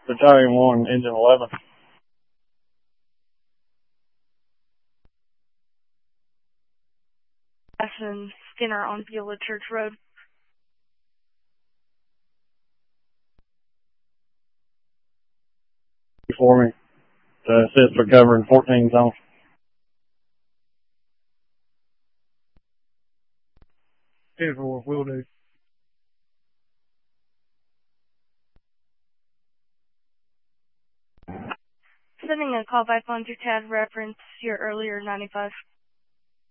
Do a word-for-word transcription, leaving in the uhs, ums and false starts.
Battalion one, Engine eleven. And Skinner on Beulah Church Road. For me to assist for covering fourteen zones. ten four, will do. Sending a call back on to T A D reference your earlier ninety-five.